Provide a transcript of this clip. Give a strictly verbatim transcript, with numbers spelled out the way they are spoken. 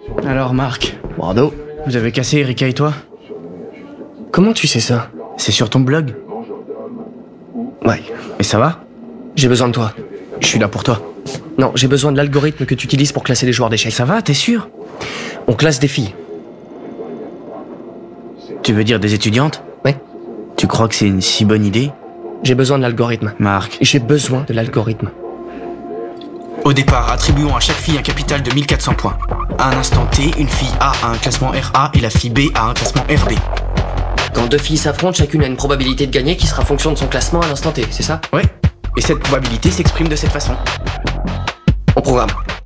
Alors Marc, Bravo. vous avez cassé Erika et toi? Comment tu sais ça? C'est sur ton blog? Ouais. Et ça va? J'ai besoin de toi. Je suis là pour toi. Non, j'ai besoin de l'algorithme que tu utilises pour classer les joueurs d'échecs. Ça va, t'es sûr? On classe des filles. Tu veux dire des étudiantes? Ouais. Tu crois que c'est une si bonne idée? J'ai besoin de l'algorithme. Marc. J'ai besoin de l'algorithme. Au départ, attribuons à chaque fille un capital de mille quatre cents points. À un instant T, une fille A a un classement R A et la fille B a un classement R B. Quand deux filles s'affrontent, chacune a une probabilité de gagner qui sera fonction de son classement à l'instant T, c'est ça? Ouais. Et cette probabilité s'exprime de cette façon. On programme.